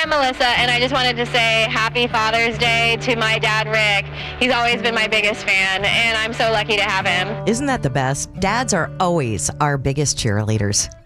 I'm Melissa, and I just wanted to say Happy Father's Day to my dad, Rick. He's always been my biggest fan, and I'm so lucky to have him. Isn't that the best? Dads are always our biggest cheerleaders.